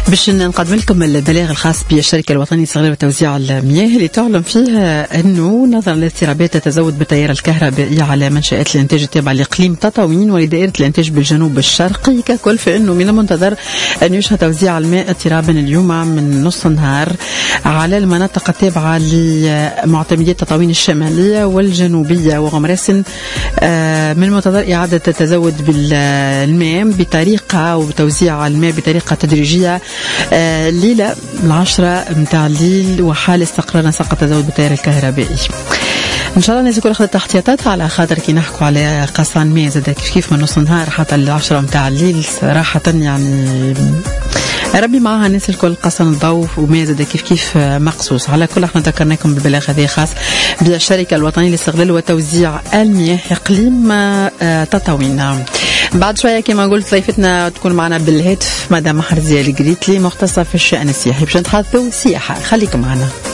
باش نقدم لكم البلاغ الخاص بالشركة الوطنية للصغير وتوزيع المياه اللي تعلن فيها أنه نظرا للاضطرابات التزود بالتيار الكهربائي على منشآت الإنتاج التابعة لإقليم تطاوين ولدائرة الإنتاج بالجنوب الشرقي، ككل فإنه من المنتظر أن يشهد توزيع الماء اضطرابا اليوم من نص النهار على المناطق التابعة لمعتمدية تطاوين الشمالية والجنوبية وغمراسن. من المنتظر إعادة التزود بالماء بطريقة وتوزيع الماء بطريقة تدريجية الليلة 10 متاع الليل، وحال استقرار نسق التزود بالتيار الكهربائي. ان شاء الله الناس الكل اخذت احتياطاتها على خاطر كي نحكوا على قصان ماء زاد كيف من نص النهار حتى 10 متاع الليل صراحة يعني ربي معها الناس الكل قصن الضوء وما زاد كيف مقصوص. على كل احنا ذكرناكم بالبلاغ هذا خاص بالشركة الوطنية لاستغلال وتوزيع المياه اقليم تطاوين. بعد شويه كما قلت ضيفتنا تكون معنا بالهاتف مدام محرزية القريتلي مختصة في الشأن السياحي باش نتحدثوا سياحة. خليكم معنا.